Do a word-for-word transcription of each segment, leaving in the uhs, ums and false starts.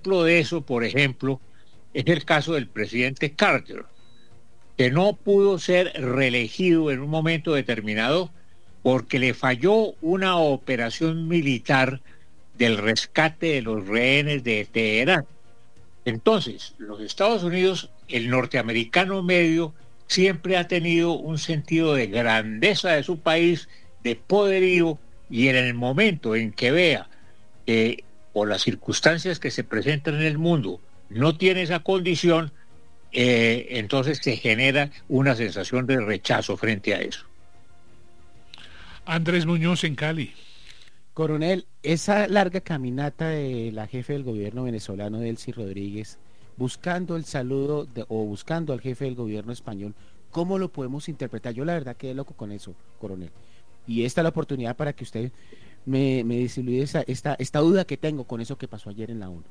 ejemplo de eso, por ejemplo, es el caso del presidente Carter, que no pudo ser reelegido en un momento determinado porque le falló una operación militar del rescate de los rehenes de Teherán. Entonces, los Estados Unidos, el norteamericano medio, siempre ha tenido un sentido de grandeza de su país, de poderío, y en el momento en que vea que por las circunstancias que se presentan en el mundo no tiene esa condición, eh, entonces se genera una sensación de rechazo frente a eso. Andrés Muñoz en Cali. Coronel, esa larga caminata de la jefe del gobierno venezolano, Delcy Rodríguez, buscando el saludo de, o buscando al jefe del gobierno español, ¿cómo lo podemos interpretar? Yo la verdad quedé loco con eso, coronel. Y esta es la oportunidad para que usted me, me disilude esa, esta, esta duda que tengo con eso que pasó ayer en la ONU.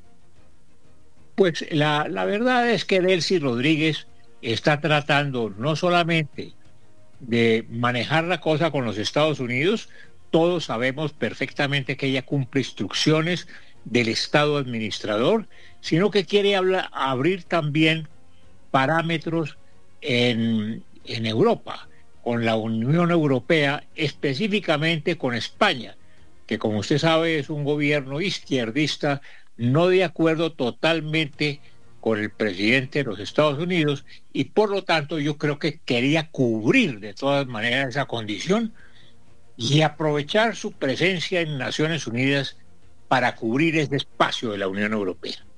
Pues la, la verdad es que Delcy Rodríguez está tratando no solamente de manejar la cosa con los Estados Unidos. Todos sabemos perfectamente que ella cumple instrucciones del Estado administrador, sino que quiere hablar, abrir también parámetros en, en Europa, con la Unión Europea, específicamente con España, que como usted sabe es un gobierno izquierdista, no de acuerdo totalmente con el presidente de los Estados Unidos, y por lo tanto yo creo que quería cubrir de todas maneras esa condición y aprovechar su presencia en Naciones Unidas para cubrir ese espacio de la Unión Europea.